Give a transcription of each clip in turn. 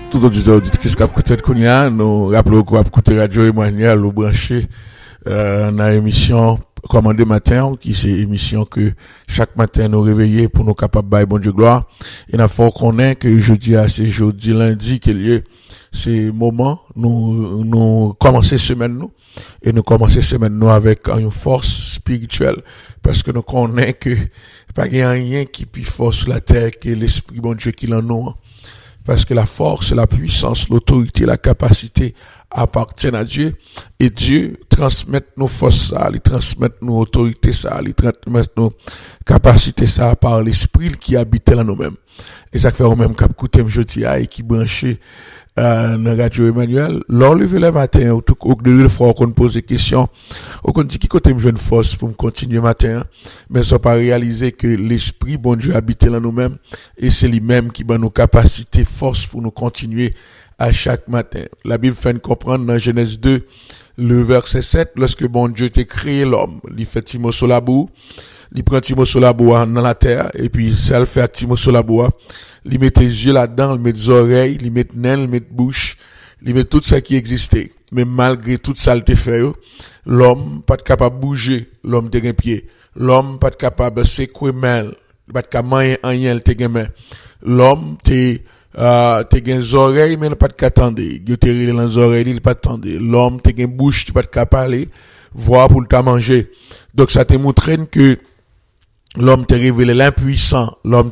Tout auditeur auditrice qui a écouté Kounia, nous rappelons qu'on a écouté Radio Emmanuel ou branché dans l'émission Commandé Matin, qui c'est émission que chaque matin nous réveiller pour nous capables de bon Dieu gloire. Et il faut qu'on ait que jeudi à c'est jeudi lundi qu'il y a ces moments nous commencer semaine nous et nous commencer semaine nous avec une force spirituelle parce que nous connaissons que pas rien qui plus fort sur la terre que l'esprit bon Dieu qui l'en nous. Parce que la force, la puissance, l'autorité, la capacité appartiennent à Dieu. Et Dieu transmet nos forces ça, il transmet nos autorités ça, il transmet nos capacités ça par l'esprit qui habite en nous-mêmes. Et ça fait au même cap écouter jeudi et qui branché dans Radio Emmanuel. Lors lever le matin, au deux fois qu'on pose des questions, on dit qui côté me jeune force pour me continuer matin, mais ça pas réaliser que l'esprit bon Dieu habite en nous-mêmes et c'est lui-même qui va nous capacités, force pour nous continuer à chaque matin. La Bible fait nous comprendre dans Genèse 2, le verset 7, lorsque bon Dieu t'a créé l'homme, il fait Timo sur la boue, il prend Timo sur la boue dans la terre, et puis ça le fait Timo sur la boue, il met tes yeux là-dedans, il met des oreilles, il met nez, il met bouche, il met tout ça qui existait. Mais malgré tout ça, il te fait, l'homme pas capable de bouger, l'homme te gain pied, l'homme pas capable de secouer main, pas capable de rien, il te gain main. L'homme te gain oreilles, mais il pas capable de t'attendre. Il te rile dans les oreilles, il pas t'attendre. L'homme te gain bouche, tu pas capable parler, voir pour le manger. Donc ça te montre que l'homme t'a révélé l'impuissant,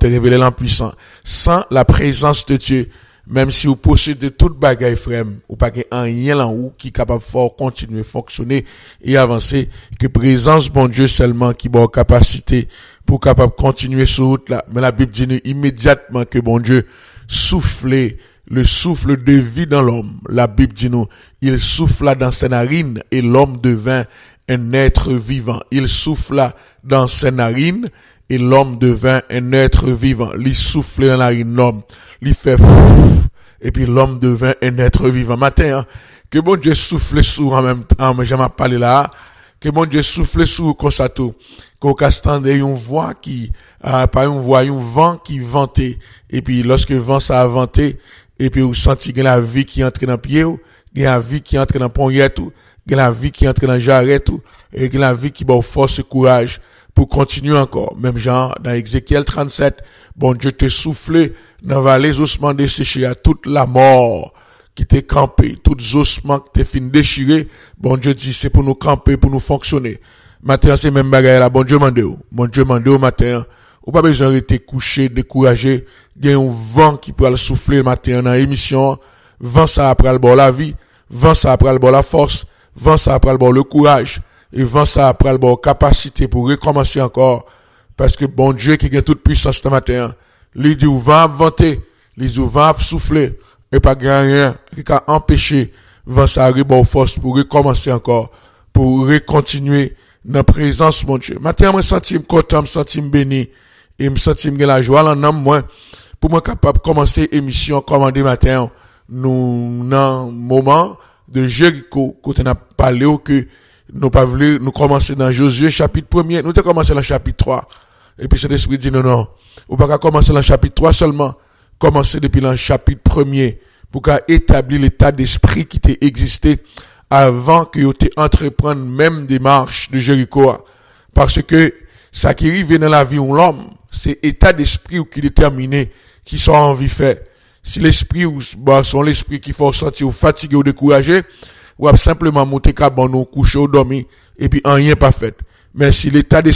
sans la présence de Dieu. Même si vous possédez toute bagaille frère, ou pas qu'il y a rien là où qui est capable de faire continuer, fonctionner et avancer, que présence bon Dieu seulement qui a capacité pour capable continuer sur route là. Mais la Bible dit immédiatement que bon Dieu soufflait le souffle de vie dans l'homme. La Bible dit nous, il souffla dans ses narines et l'homme devint un être vivant. Il souffla dans ses narines et l'homme devint un être vivant. Il souffle dans la narine l'homme. Il fait et puis l'homme devint un être vivant. Matin, que bon Dieu souffle sur en même temps, mais j'aime parler là, que bon Dieu souffle sur comme ça tout. Qu'on castande une voix qui, pas une voix, un vent qui ventait. Et puis lorsque le vent ça a venté, et puis vous sentez que la vie qui entre dans le pied, il y a la vie qui entre dans le poignet tout, il y a la vie qui entre dans le jarret tout, et il y a la vie qui va force et courage pour continuer encore. Même genre, dans Ézéchiel 37, bon Dieu te soufflé dans la vallée ossements desséchés à toute la mort qui t'est campé, tous les ossements qui t'est fin déchiré, bon Dieu dit c'est pour nous camper, pour nous fonctionner. Matin, c'est même bagaille là, bon Dieu mande au matin, ou pas besoin de rester couché, découragé, il y a un vent qui peut le souffler le matin dans l'émission, vent ça après le bord la vie, vent ça après le bord la force, vent ça après le bord le courage, et vent ça après le bord capacité pour recommencer encore, parce que bon Dieu qui a toute puissance ce matin, lui dit ou va vanter, lui dit ou va souffler, et pas rien qui a empêché vent ça arriver bon force pour recommencer encore, pour recontinuer dans la présence de mon Dieu. Matin, je me sens content, je me sens béni, et me sens la joie en âme, moi, pour moi capable de commencer l'émission Commandé Matin, nous, dans un moment de Jéricho, quand on a parlé que nous pas voulu, nous commencer dans Josué chapitre 1er, nous avons commencé dans le chapitre 3. Et puis, cet esprit dit non, ou pas commencer dans le chapitre 3 seulement, commencer depuis le chapitre 1er, pour qu'à établir l'état d'esprit qui était existé avant que vous entreprendre même des marches de Jéricho. Parce que, ça qui arrive dans la vie de l'homme, c'est état d'esprit qui détermine qui sont envie de faire. Si l'esprit ou son l'esprit qui faut sentir ou fatigué ou découragé, ou simplement monter cabane ou coucher ou dormir, et puis rien pas fait. Mais si l'état d'esprit